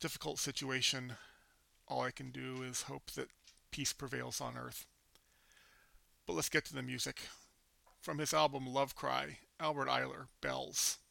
difficult situation, all I can do is hope that peace prevails on Earth. But let's get to the music. From his album Love Cry, Albert Eiler, Bells.